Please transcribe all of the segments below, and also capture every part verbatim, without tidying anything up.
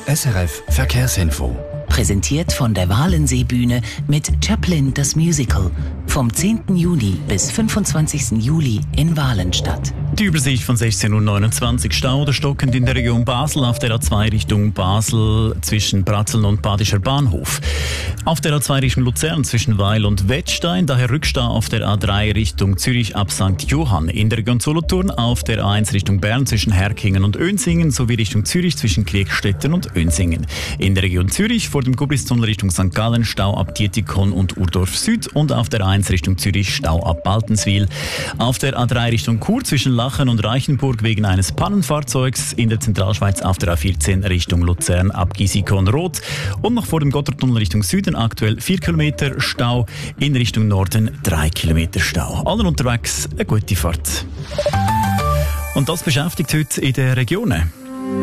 S R F Verkehrsinfo. Präsentiert von der Walensee-Bühne mit Chaplin das Musical. Vom zehnten Juni bis fünfundzwanzigsten Juli in Walenstadt. Die Übersicht von sechzehn Uhr neunundzwanzig. Stau oder stockend in der Region Basel auf der A zwei Richtung Basel zwischen Bratzeln und Badischer Bahnhof. Auf der A zwei Richtung Luzern zwischen Weil und Wettstein, daher Rückstau auf der A drei Richtung Zürich ab Sankt Johann. In der Region Solothurn auf der A eins Richtung Bern zwischen Herkingen und Önsingen sowie Richtung Zürich zwischen Kriegstetten und Önsingen. In der Region Zürich vor dem Gubristunnel Richtung Sankt Gallen Stau ab Dietikon und Urdorf Süd und auf der A eins Richtung Zürich Stau ab Baltenswil. Auf der A drei Richtung Chur zwischen Lachen und Reichenburg wegen eines Pannenfahrzeugs. In der Zentralschweiz auf der A vierzehn Richtung Luzern ab Gisikon-Rot. Und noch vor dem Gotthardtunnel Richtung Süden aktuell vier Kilometer Stau. In Richtung Norden drei Kilometer Stau. Allen unterwegs eine gute Fahrt. Und das beschäftigt heute in den Regionen.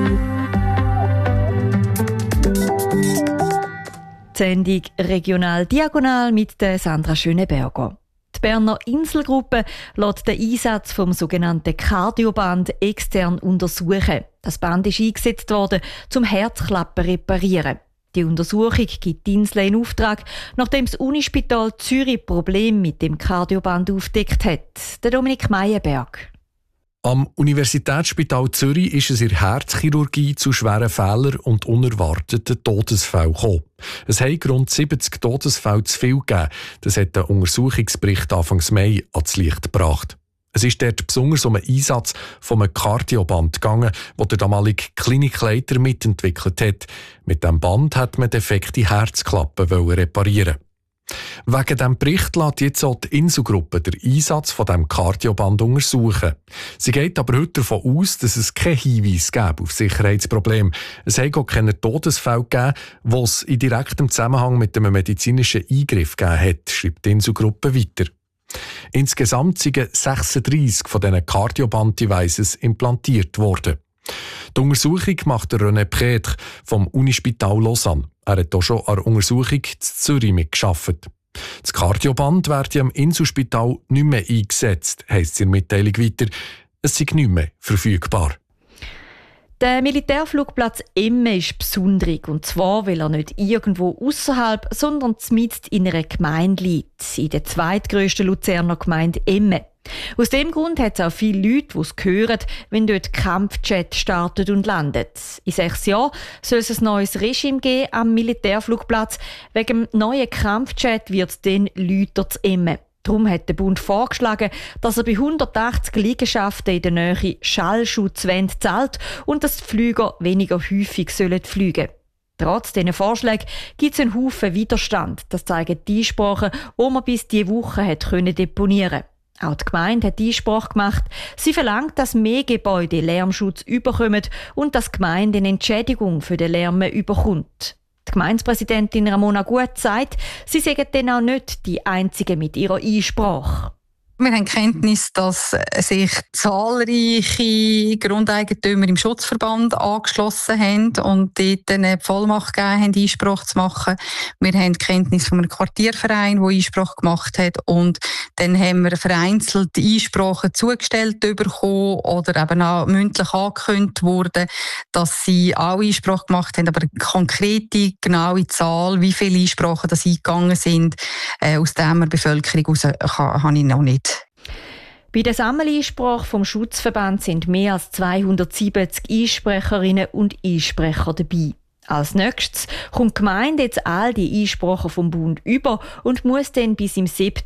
Die Sendung «Regional Diagonal» mit der Sandra Schöneberger. Die Berner Inselgruppe lässt den Einsatz vom sogenannten Cardioband extern untersuchen. Das Band ist eingesetzt worden, zum Herzklappen reparieren. Die Untersuchung gibt die Insel in Auftrag, nachdem das Unispital Zürich Probleme mit dem Cardioband aufgedeckt hat. Der Dominik Meyerberg. Am Universitätsspital Zürich ist es in der Herzchirurgie zu schweren Fehlern und unerwarteten Todesfällen gekommen. Es haben rund siebzig Todesfälle zu viel gegeben. Das hat der Untersuchungsbericht Anfang Mai ans Licht gebracht. Es ist dort besonders um einen Einsatz von einem Cardioband gegangen, den der damalige Klinikleiter mitentwickelt hat. Mit diesem Band hat man defekte Herzklappen reparieren. Wegen diesem Bericht lässt jetzt auch die Inselgruppe den Einsatz von diesem Cardioband untersuchen. Sie geht aber heute davon aus, dass es keinen Hinweis gäbe auf Sicherheitsprobleme. Es hat auch keine Todesfälle gegeben, die es in direktem Zusammenhang mit einem medizinischen Eingriff gegeben hat, schreibt die Inselgruppe weiter. Insgesamt sind sechsunddreissig von diesen Cardioband-Devices implantiert worden. Die Untersuchung macht René Prétre vom Unispital Lausanne. Er hat auch schon an der Untersuchung in Zürich mitgearbeitet. Das Cardioband wird am Inselspital nicht mehr eingesetzt, heisst es in der Mitteilung weiter. Es sei nicht mehr verfügbar. Der Militärflugplatz Emme ist besonders, und zwar, weil er nicht irgendwo außerhalb, sondern mitten in einer Gemeinde liegt, in der zweitgrössten Luzerner Gemeinde Emme. Aus dem Grund hat es auch viele Leute, die es hören, wenn dort Kampfjet startet und landet. In sechs Jahren soll es ein neues Regime geben am Militärflugplatz. Wegen dem neuen Kampfjet wird es dann lauter zu Emme. Darum hat der Bund vorgeschlagen, dass er bei hundertachtzig Liegenschaften in der Nähe Schallschutzwände zahlt und dass die Flüger weniger häufig fliegen sollen. Trotz diesen Vorschlägen gibt es einen Haufen Widerstand. Das zeigen die Einsprachen, die man bis diese Woche hat deponieren konnte. Auch die Gemeinde hat Einsprache gemacht. Sie verlangt, dass mehr Gebäude Lärmschutz überkommen und dass die Gemeinde eine Entschädigung für den Lärm überkommt. Die Gemeindepräsidentin Ramona Gut sagt, sie seien dann auch nicht die Einzigen mit ihrer Einsprache. Wir haben Kenntnis, dass sich zahlreiche Grundeigentümer im Schutzverband angeschlossen haben und dort eine Vollmacht gegeben haben, Einsprache zu machen. Wir haben Kenntnis von einem Quartierverein, der Einsprache gemacht hat, und dann haben wir vereinzelt Einsprachen zugestellt bekommen oder eben auch mündlich angekündigt worden, dass sie auch Einsprache gemacht haben, aber eine konkrete, genaue Zahl, wie viele Einsprachen das eingegangen sind, äh, aus der Bevölkerung heraus, habe ich noch nicht. Bei der Sammeleinsprache vom Schutzverband sind mehr als zweihundertsiebzig Einsprecherinnen und Einsprecher dabei. Als nächstes kommt die Gemeinde jetzt all die Einsprachen vom Bund über und muss dann bis im September